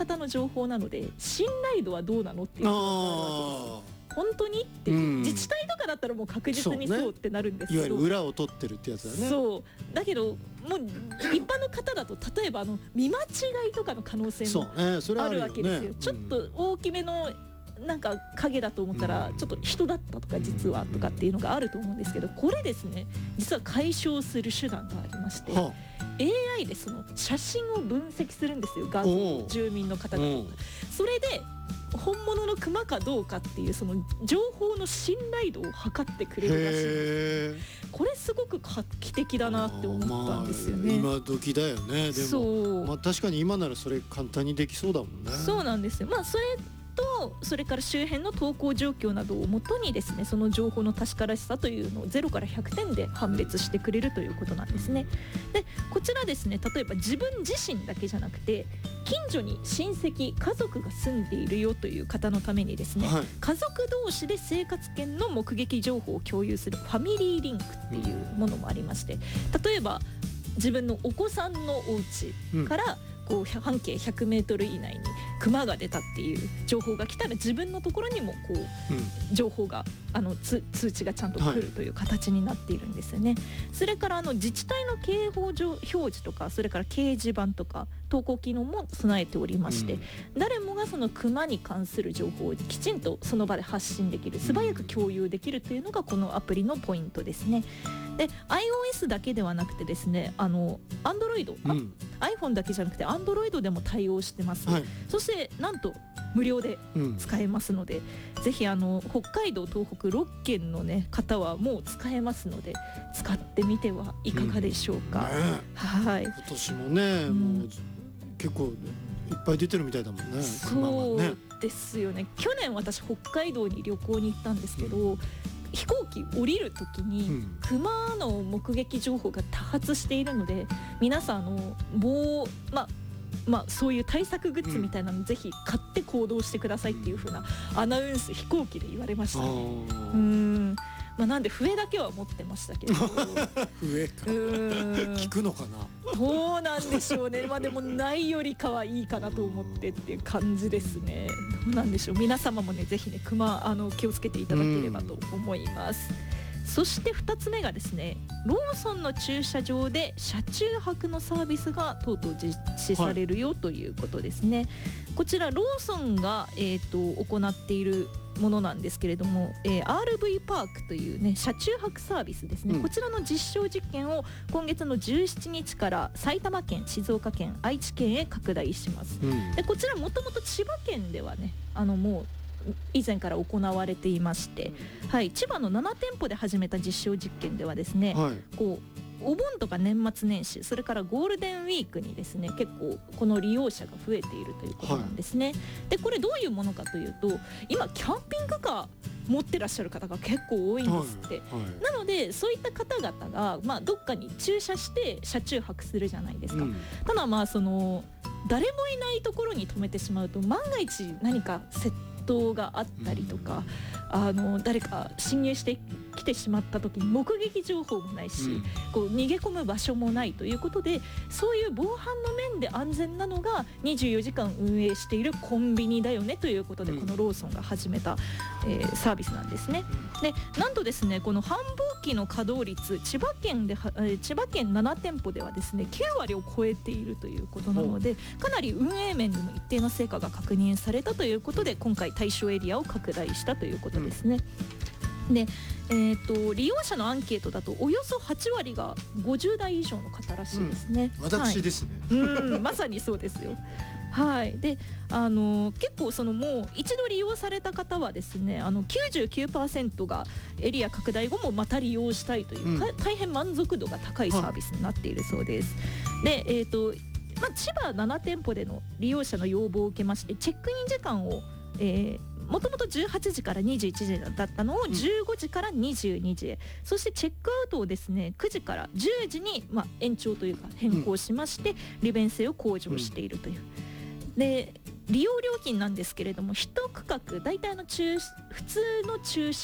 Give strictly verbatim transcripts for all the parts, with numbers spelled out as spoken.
方の情報なので信頼度はどうなのっていうのがあるわけです。本当にっていう、うん、自治体とかだったらもう確実にそうってなるんですけど、 ね、いわゆる裏を取ってるってやつだね。 そうだけどもう一般の方だと例えばあの見間違いとかの可能性もあるわけですよ。ちょっと大きめのなんか影だと思ったらちょっと人だったとか実はとかっていうのがあると思うんですけど、これですね実は解消する手段がありまして、はあ、エーアイ でその写真を分析するんですよ。画像、住民の方々。それで本物のクマかどうかっていうその情報の信頼度を測ってくれるらしいんです。これすごく画期的だなって思ったんですよね。 まあ、今時だよね。でもそう、まあ、確かに今ならそれ簡単にできそうだもんね。 そうなんですよ。まあそれとそれから周辺の投稿状況などをもとにですね、その情報の確からしさというのをゼロからひゃくてんで判別してくれるということなんですね。でこちらですね、例えば自分自身だけじゃなくて近所に親戚家族が住んでいるよという方のためにですね、はい、家族同士で生活圏の目撃情報を共有するファミリーリンクっていうものもありまして、例えば自分のお子さんのお家から、うんこう半径ひゃくメートル以内にクマが出たっていう情報が来たら自分のところにもこう、うん、情報があのつ通知がちゃんと来るという形になっているんですよね。はい、それからあの自治体の警報表示とかそれから掲示板とか投稿機能も備えておりまして、うん、誰もがそのクマに関する情報をきちんとその場で発信できる、素早く共有できるというのがこのアプリのポイントですね。で iOS だけではなくてですね、あの Android、うん、iPhone だけじゃなくて Android でも対応してます。はい、そしてなんと無料で使えますので、うん、ぜひあの北海道東北ろっけんの、ね、方はもう使えますので使ってみてはいかがでしょうか。うんね、はい、 今年もね、うん、もう結構いっぱい出てるみたいだもんね。 そうですよね。去年私北海道に旅行に行ったんですけど、うん、飛行機降りる時に、うん、クマの目撃情報が多発しているので皆さんあの棒、まあまあ、そういう対策グッズみたいなの、うん、ぜひ買って行動してくださいっていう風なアナウンス飛行機で言われましたね。うーん、まあ、なんで笛だけは持ってましたけど笛か聞くのかな。 どうなんでしょうね。まあでもないよりかはいいかなと思ってっていう感じですね。どうなんでしょう。皆様もねぜひねクマあの気をつけていただければと思います。そしてふたつめがですね、ローソンの駐車場で車中泊のサービスがとうとう実施されるよということですね。はい、こちらローソンが、えー、と行っているものなんですけれども、えー、アールブイ パークというね車中泊サービスですね、うん、こちらの実証実験を今月のじゅうしちにちから埼玉県、静岡県、愛知県へ拡大します。うん、でこちらもともと千葉県ではねあのもう以前から行われていまして、はい、千葉のななてんぽで始めた実証実験ではですね、はい、こうお盆とか年末年始それからゴールデンウィークにですね結構この利用者が増えているということなんですね。はい、でこれどういうものかというと今キャンピングカー持ってらっしゃる方が結構多いんですって。はいはい、なのでそういった方々が、まあ、どっかに駐車して車中泊するじゃないですか。うん、ただまあその誰もいないところに止めてしまうと万が一何か窃盗があったりとか、うん、あの誰か侵入してきてしまった時に目撃情報もないし、うん、こう逃げ込む場所もないということでそういう防犯の面で安全なのがにじゅうよじかん運営しているコンビニだよねということで、うん、このローソンが始めた、えー、サービスなんですね。でなんとですねこの繁忙期の稼働率千葉県で、えー、千葉県ななてんぽではですねきゅうわりを超えているということなのでかなり運営面でも一定の成果が確認されたということで今回対象エリアを拡大したということですね。うん、でえー、と利用者のアンケートだとおよそはちわりがごじゅうだい以上の方らしいですね。 うん、私ですね、 はい、うんまさにそうですよ。はい、であの結構そのもう一度利用された方はですねあの きゅうじゅうきゅうパーセント がエリア拡大後もまた利用したいという、うん、大変満足度が高いサービスになっているそうです。はい、で、えーとまあ、千葉ななてんぽでの利用者の要望を受けましてチェックイン時間を、えーもともとじゅうはちじからにじゅういちじだったのをじゅうごじからにじゅうにじへ、うん、そしてチェックアウトをですねくじからじゅうじに、まあ、延長というか変更しまして、うん、利便性を向上しているという。で利用料金なんですけれどもいち区画だいたいあの駐普通の駐車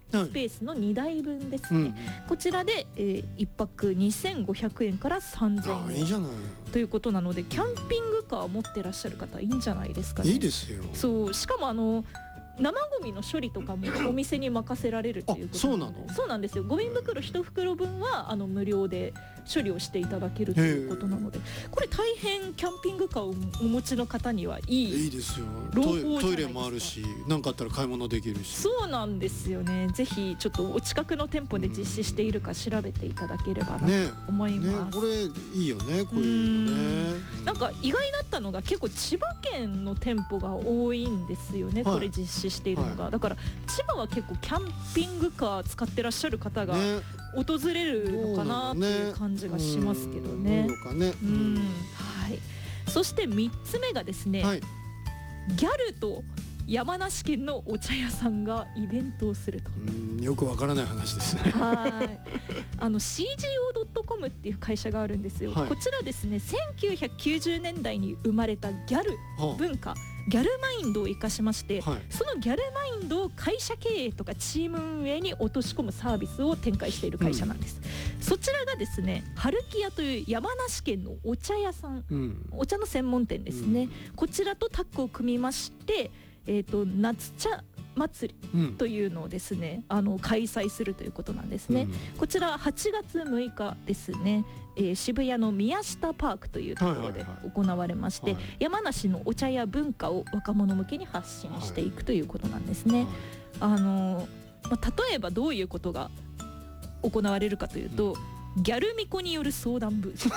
スペースのにだいぶんですね、 うん、 こちらで、えー、いっぱくにせんごひゃくえんからさんぜんえんあいいじゃないということなので、キャンピングカー持ってらっしゃる方いいんじゃないですかね。 いいですよ。 そうしかもあの生ゴミの処理とかもお店に任せられるということなので、 あそうなの？ そうなんですよ。ゴミ袋いちふくろぶんはあの無料で処理をしていただけるということなので、これ大変キャンピングカーをお持ちの方にはいい。 いいですよ。 朗トイ報じゃないですか。 トイレもあるし、何かあったら買い物できるし。 そうなんですよね。ぜひちょっとお近くの店舗で実施しているか調べていただければなとね思いねます。 これいいよね、こういうのね。 なんか意外だったのが結構千葉県の店舗が多いんですよね、 はいこれ実施しているのが、 はいだから千葉は結構キャンピングカー使ってらっしゃる方がね訪れるのかなっていう感じがしますけどね。 どうなのかね。 うんはい、そしてみっつめがですね、 はい。 ギャルと山梨県のお茶屋さんがイベントをすると。 うんよくわからない話ですね。 はいあの シージーオードットコム っていう会社があるんですよ、 はいこちらですねせんきゅうひゃくきゅうじゅうねんだいに生まれたギャルは文化、ギャルマインドを生かしまして、 はい。 そのギャルマインドを会社経営とかチーム運営に落とし込むサービスを展開している会社なんです、そちらがですね春木屋という山梨県のお茶屋さん、 うん。 お茶の専門店ですね、こちらとタッグを組みまして、えー、と夏茶祭りうん。 というのをですねあの開催するということなんですね、こちらはちがつむいかですね、えー渋谷の宮下パークというところではいはい行われまして、 はい山梨のお茶や文化を若者向けに発信していくということなんですね、あのまあ、例えばどういうことが行われるかというと、ギャルミコによる相談ブース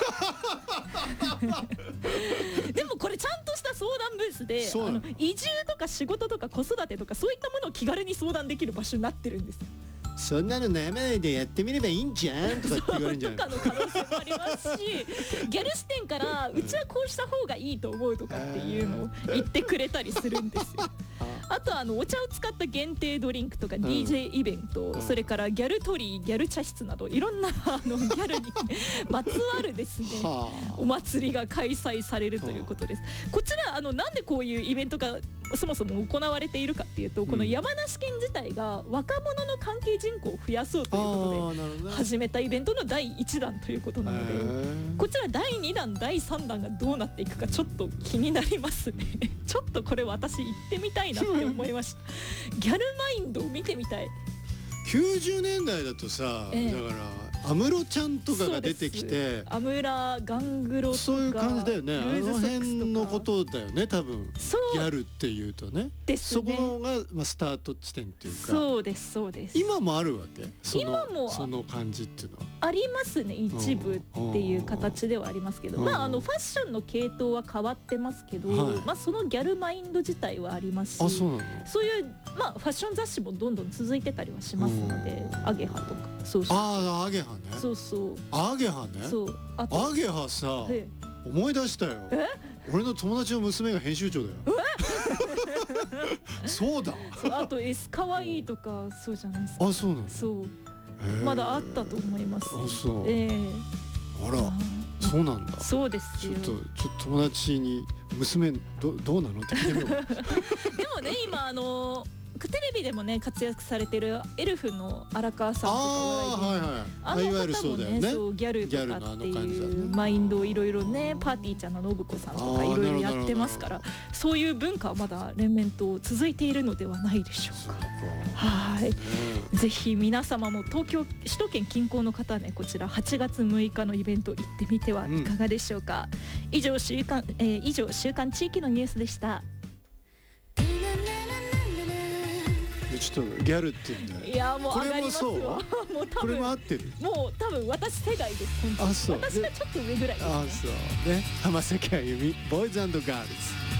でもこれちゃんとした相談ブースで、 そうなのあの移住とか仕事とか子育てとかそういったものを気軽に相談できる場所になってるんですよ。 そんなの悩まないでやってみればいいんじゃんとかって言われるんじゃないとかの可能性もありますし、ギャル視点からうちはこうした方がいいと思うとかっていうのを言ってくれたりするんですよ。あとはあのお茶を使った限定ドリンクとか ディージェー イベント、 うんそれからギャルトリー、ギャル茶室などいろんなあのギャルにまつわるですねはお祭りが開催されるということです。こちらあのなんでこういうイベントがそもそも行われているかっていうと、この山梨県自体が若者の関係人口を増やそうということでああなるほどね。 始めたイベントのだいいちだんということなので、 へーこちらだいにだんだいさんだんがどうなっていくかちょっと気になりますねちょっとこれ私行ってみたいなって思いましたギャルマインドを見てみたい。 きゅうじゅうねんだいだとさ、 ええだから安室ちゃんとかが出てきて、 アムラガングロとかそういう感じだよね。あルーズのソックス辺のことだよね多分。 そうギャルっていうとね、 ですねそこがまあスタート地点っていうか、 そうですそうです今もあるわけ。その今もその感じっていうのは。 ありますね一部っていう形ではありますけど、 うんまああのファッションの系統は変わってますけど、 はいまあそのギャルマインド自体はありますし、 あそうなの。 そういうまあファッション雑誌もどんどん続いてたりはしますので、アゲハとかそうそうああアゲハね。 そうそうアゲハね。 そうあとアゲハさ、 え思い出したよ。 え俺の友達の娘が編集長だよ。そうだ。 そうあと S かわいいとかそうじゃないですか。 あそうなの。 そうへーまだあったと思います。 あそう。 ええあらそうなんだ。 そうですよ。 ちょっとちょっと友達に娘どどうなのって聞いてみよう。 でもね今あのテレビでもね活躍されてるエルフの荒川さんとかああはいはい。 あのあいわゆる方もそうだよね。 ねそうギャルとギャルのあのかって感じだねいうマインドをいろいろねパーティーちゃんの信子さんとかいろいろやってますから、そういう文化はまだ連綿と続いているのではないでしょうか。はいぜひ皆様も東京首都圏近郊の方はねこちらはちがつむいかのイベント行ってみてはいかがでしょうか。以上週刊、えー、以上週刊地域のニュースでした。 ちょっとギャルって言うんだよ。 いやもうこれ上がりますよ。 もそうもう多これも合分ってる。 もう多分私世代です本当に。 あそう私はちょっと上ぐらいですね。 あそうね。浜崎あゆみボーイズ&ガールズ。